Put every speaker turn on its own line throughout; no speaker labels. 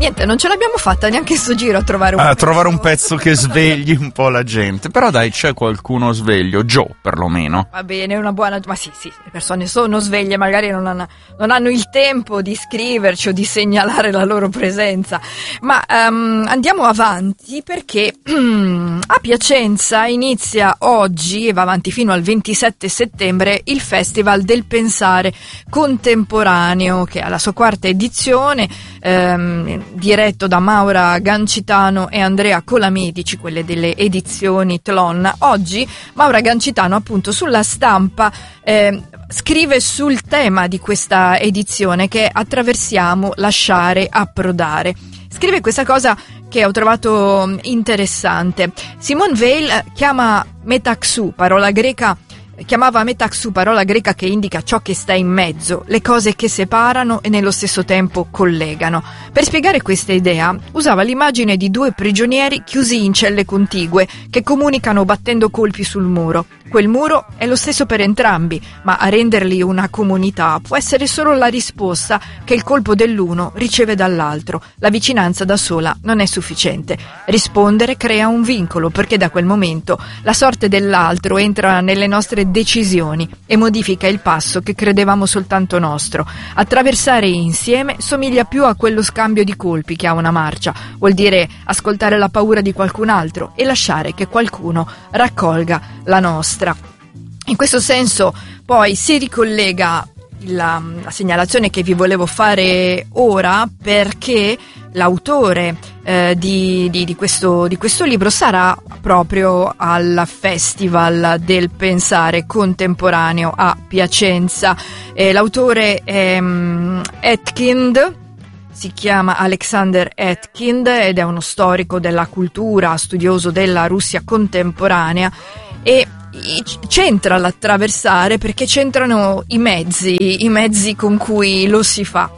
Niente, non ce l'abbiamo fatta neanche sto giro a trovare
un pezzo che svegli un po' la gente. Però dai, c'è qualcuno sveglio, Joe perlomeno.
Va bene, una buona... Ma sì, le persone sono sveglie, magari non hanno il tempo di scriverci o di segnalare la loro presenza. Ma andiamo avanti perché a Piacenza inizia oggi e va avanti fino al 27 settembre il Festival del Pensare Contemporaneo, che ha la sua quarta edizione, diretto da Maura Gancitano e Andrea Colamedici, quelle delle edizioni Tlon. Oggi Maura Gancitano, appunto, sulla Stampa scrive sul tema di questa edizione, che è attraversiamo, lasciare, approdare. Scrive questa cosa che ho trovato interessante. Simone Weil chiamava metaxou, parola greca che indica ciò che sta in mezzo, le cose che separano e nello stesso tempo collegano. Per spiegare questa idea usava l'immagine di due prigionieri chiusi in celle contigue che comunicano battendo colpi sul muro. Quel muro è lo stesso per entrambi, ma a renderli una comunità può essere solo la risposta che il colpo dell'uno riceve dall'altro. La vicinanza da sola non è sufficiente. Rispondere crea un vincolo, perché da quel momento la sorte dell'altro entra nelle nostre decisioni e modifica il passo che credevamo soltanto nostro. Attraversare insieme somiglia più a quello scambio di colpi che a una marcia. Vuol dire ascoltare la paura di qualcun altro e lasciare che qualcuno raccolga la nostra. In questo senso poi si ricollega la segnalazione che vi volevo fare ora, perché l'autore di questo libro sarà proprio al Festival del Pensare Contemporaneo a Piacenza. L'autore è Etkind, si chiama Alexander Etkind ed è uno storico della cultura, studioso della Russia contemporanea, e c'entra l'attraversare perché c'entrano i mezzi con cui lo si fa.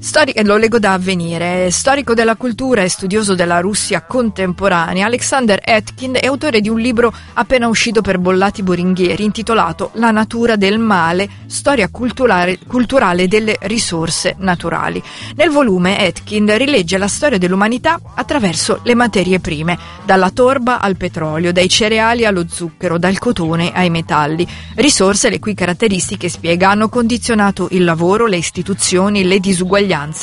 Lo leggo da Avvenire. Storico della cultura e studioso della Russia contemporanea, Alexander Etkind è autore di un libro appena uscito per Bollati Boringhieri intitolato La natura del male, storia culturale delle risorse naturali. Nel volume Etkind rilegge la storia dell'umanità attraverso le materie prime, dalla torba al petrolio, dai cereali allo zucchero, dal cotone ai metalli. Risorse le cui caratteristiche, spiega, hanno condizionato il lavoro, le istituzioni, le disuguaglianze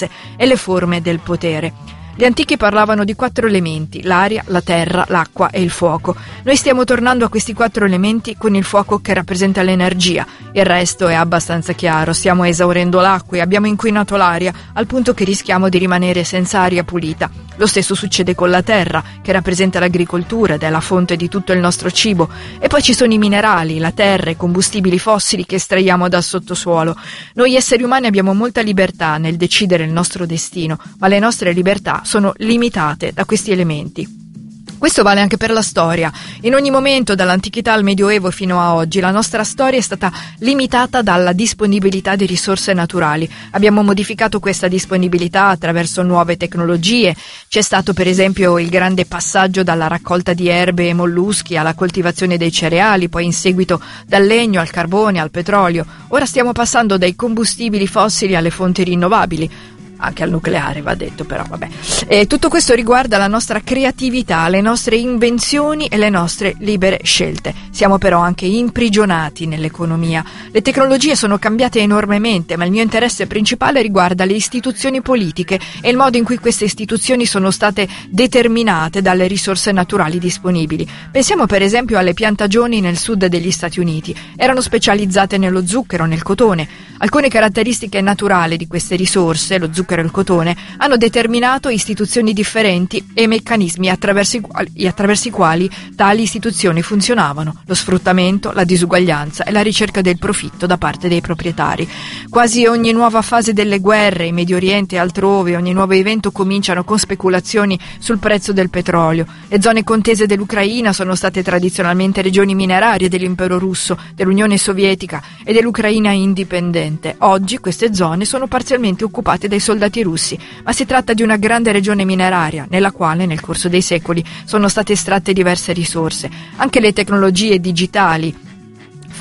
e le forme del potere. Gli antichi parlavano di 4 elementi: l'aria, la terra, l'acqua e il fuoco. Noi stiamo tornando a questi 4 elementi con il fuoco che rappresenta l'energia. Il resto è abbastanza chiaro: stiamo esaurendo l'acqua e abbiamo inquinato l'aria al punto che rischiamo di rimanere senza aria pulita. Lo stesso succede con la terra, che rappresenta l'agricoltura ed è la fonte di tutto il nostro cibo. E poi ci sono i minerali, la terra, i combustibili fossili che estraiamo dal sottosuolo. Noi esseri umani abbiamo molta libertà nel decidere il nostro destino, ma le nostre libertà sono limitate da questi elementi. Questo vale anche per la storia. In ogni momento, dall'antichità al Medioevo fino a oggi, la nostra storia è stata limitata dalla disponibilità di risorse naturali. Abbiamo modificato questa disponibilità attraverso nuove tecnologie. C'è stato, per esempio, il grande passaggio dalla raccolta di erbe e molluschi alla coltivazione dei cereali, poi in seguito dal legno al carbone, al petrolio. Ora stiamo passando dai combustibili fossili alle fonti rinnovabili. Anche al nucleare, va detto, però vabbè. E tutto questo riguarda la nostra creatività, le nostre invenzioni e le nostre libere scelte. Siamo però anche imprigionati nell'economia. Le tecnologie sono cambiate enormemente, ma il mio interesse principale riguarda le istituzioni politiche e il modo in cui queste istituzioni sono state determinate dalle risorse naturali disponibili. Pensiamo per esempio alle piantagioni nel sud degli Stati Uniti. Erano specializzate nello zucchero, nel cotone. Alcune caratteristiche naturali di queste risorse, lo zucchero e il cotone, hanno determinato istituzioni differenti e meccanismi attraverso i quali tali istituzioni funzionavano: lo sfruttamento, la disuguaglianza e la ricerca del profitto da parte dei proprietari. Quasi ogni nuova fase delle guerre, in Medio Oriente e altrove, ogni nuovo evento cominciano con speculazioni sul prezzo del petrolio. Le zone contese dell'Ucraina sono state tradizionalmente regioni minerarie dell'impero russo, dell'Unione Sovietica e dell'Ucraina indipendente. Oggi queste zone sono parzialmente occupate dai soldati russi, ma si tratta di una grande regione mineraria nella quale nel corso dei secoli sono state estratte diverse risorse. Anche le tecnologie digitali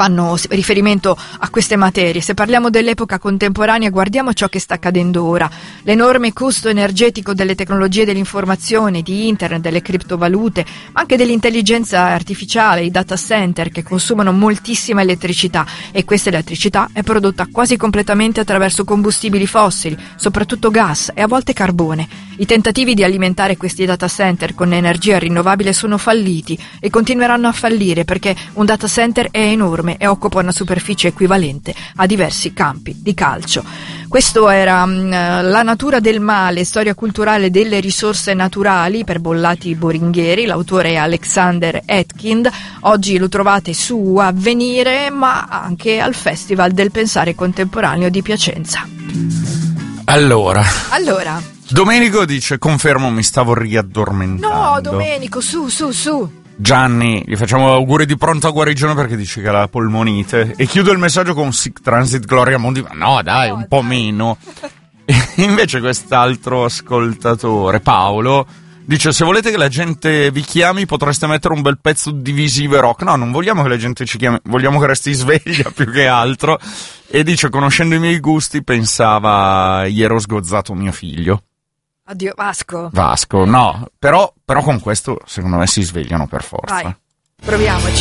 fanno riferimento a queste materie. Se parliamo dell'epoca contemporanea, guardiamo ciò che sta accadendo ora. L'enorme costo energetico delle tecnologie dell'informazione, di internet, delle criptovalute, ma anche dell'intelligenza artificiale, i data center che consumano moltissima elettricità, e questa elettricità è prodotta quasi completamente attraverso combustibili fossili, soprattutto gas e a volte carbone. I tentativi di alimentare questi data center con energia rinnovabile sono falliti e continueranno a fallire, perché un data center è enorme e occupa una superficie equivalente a diversi campi di calcio. Questo era La natura del male, storia culturale delle risorse naturali per Bollati Boringhieri. L'autore è Alexander Etkind. Oggi lo trovate su Avvenire, ma anche al Festival del Pensare Contemporaneo di Piacenza.
Allora.
Domenico
dice: confermo, mi stavo riaddormentando.
No, Domenico, su.
Gianni, gli facciamo auguri di pronta guarigione perché dice che ha la polmonite. E chiudo il messaggio con Sic Transit Gloria Mundi. Ma no, dai, un po' meno. E invece quest'altro ascoltatore, Paolo, dice: se volete che la gente vi chiami potreste mettere un bel pezzo divisivo e rock. No, non vogliamo che la gente ci chiami, vogliamo che resti sveglia più che altro. E dice: conoscendo i miei gusti pensava ieri ero sgozzato mio figlio.
Addio, Vasco,
no, però con questo secondo me si svegliano per forza.
Vai, proviamoci.